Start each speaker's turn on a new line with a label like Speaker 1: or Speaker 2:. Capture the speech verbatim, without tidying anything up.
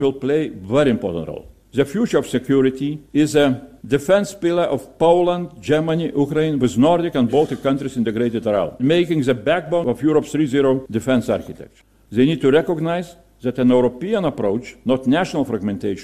Speaker 1: will play a very important role. The future of security is a defense pillar of Poland, Germany, Ukraine, with Nordic and Baltic countries integrated around, making the backbone of Europe's three zero defense architecture. They need to recognize that an European approach, not national fragmentation,